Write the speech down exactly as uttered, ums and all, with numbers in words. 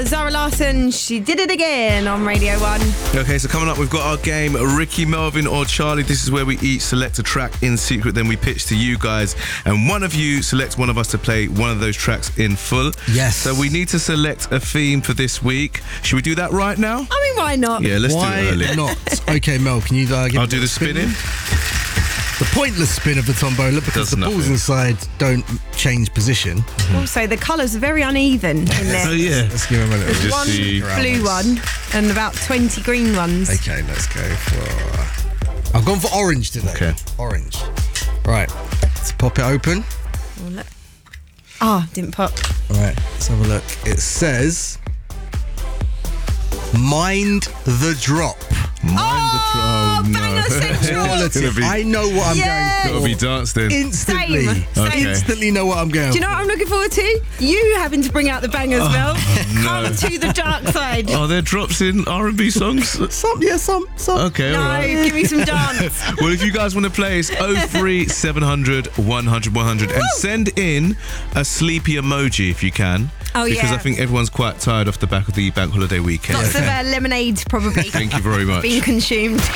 was Zara Larsson. She did it again on Radio one. Okay, so coming up, we've got our game, Ricky, Melvin or Charlie. This is where we each select a track in secret, then we pitch to you guys, and one of you selects one of us to play one of those tracks in full. Yes. So we need to select a theme for this week. Should we do that right now? I mean, why not? Yeah, let's Why do it early. not? Okay, Mel, can you uh, give I'll me do the spinning. The pointless spin of the tombola because Does the balls nothing. inside don't change position. Also, the colours are very uneven in there. Oh, yeah. Let's give him a little. There's Just one see- blue one and about twenty green ones. Okay, let's go for. I've gone for orange today. Okay. Orange. Right. Let's pop it open. Oh, look. Oh, didn't pop. All right. Let's have a look. It says, "Mind the drop." Mind Oh, the banger central. It's gonna be, I know what I'm Yeah. going it'll for. be dance then. Instantly. Same. Okay. Instantly know what I'm going Do you know what I'm looking forward to? You having to bring out the bangers, Mel. Come to the dark side. Are there drops in R and B songs? Some, yeah, some, some. Okay, No, all right. give me some dance. Well, if you guys want to play, it's oh three seven hundred one hundred one hundred and send in a sleepy emoji if you can. Oh, Because yeah. I think everyone's quite tired off the back of the bank holiday weekend. Lots of uh, lemonade, probably, Thank you very much. being consumed.